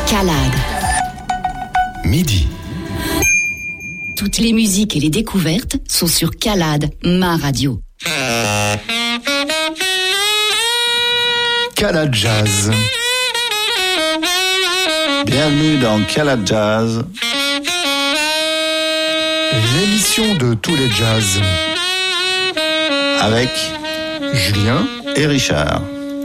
Calade. Midi. Toutes les musiques et les découvertes sont sur Calade, ma radio. Calade Jazz. Bienvenue dans Calade Jazz. L'émission de tous les jazz. Avec Julien et Richard.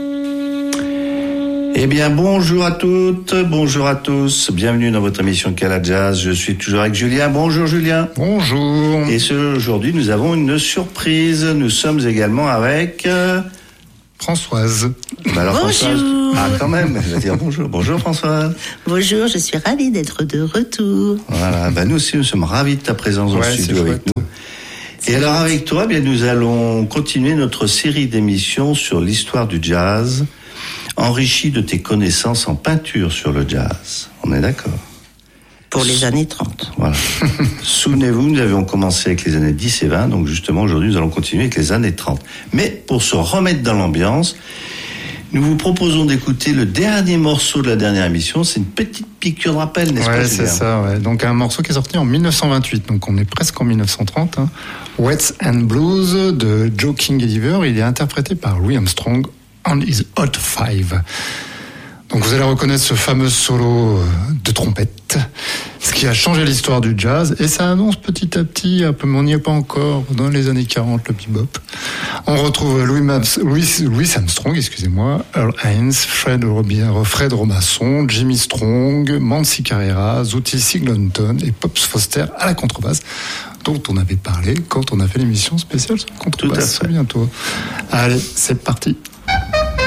Eh bien, bonjour à toutes, bonjour à tous. Bienvenue dans votre émission Calade Jazz. Je suis toujours avec Julien. Bonjour Julien. Bonjour. Et aujourd'hui, nous avons une surprise. Nous sommes également avec... Françoise. Alors, bonjour. Françoise, quand même, je vais dire bonjour. Bonjour Françoise. Bonjour, je suis ravie d'être de retour. Voilà, nous aussi, nous sommes ravis de ta présence au studio avec nous. Et alors avec toi, bien, nous allons continuer notre série d'émissions sur l'histoire du jazz, enrichie de tes connaissances en peinture sur le jazz. On est d'accord ? Pour les années 30. Voilà. Souvenez-vous, nous avions commencé avec les années 10 et 20, donc justement aujourd'hui nous allons continuer avec les années 30. Mais pour se remettre dans l'ambiance, nous vous proposons d'écouter le dernier morceau de la dernière émission. C'est une petite piqûre de rappel, n'est-ce pas ? Ouais, c'est ça, ouais. Donc un morceau qui est sorti en 1928, donc on est presque en 1930. Hein. Wets and Blues de Joe King-Ediver, il est interprété par Louis Armstrong on his Hot Five. Donc vous allez reconnaître ce fameux solo de trompette, ce qui a changé l'histoire du jazz, et ça annonce petit à petit, un peu, mais on n'y est pas encore, dans les années 40, le bebop. On retrouve Louis Armstrong, Earl Hines, Fred Robinson, Jimmy Strong, Mansi Carrera, Zooty Siglanton et Pops Foster à la contrebasse, dont on avait parlé quand on a fait l'émission spéciale sur la contrebasse. Souviens-toi. Allez, c'est parti.